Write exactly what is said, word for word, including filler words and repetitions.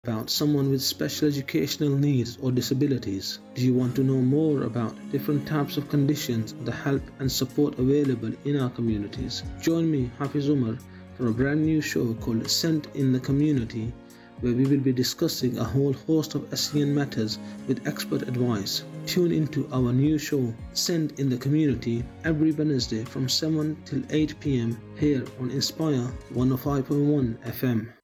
about someone with special educational needs or disabilities? Do you want to know more about different types of conditions, the help and support available in our communities? Join me, Hafiz Umar, for a brand new show called Sent in the Community, where we will be discussing a whole host of S E N matters with expert advice. Tune into our new show, Sent in the Community, every Wednesday from seven till eight p m here on Inspire one oh five point one F M.